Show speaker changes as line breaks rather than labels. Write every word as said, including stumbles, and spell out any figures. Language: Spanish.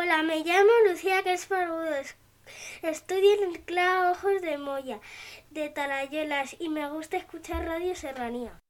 Hola, me llamo Lucía Crespo. Estudio en el Cla Ojos de Moya, de Talayolas, y me gusta escuchar Radio Serranía.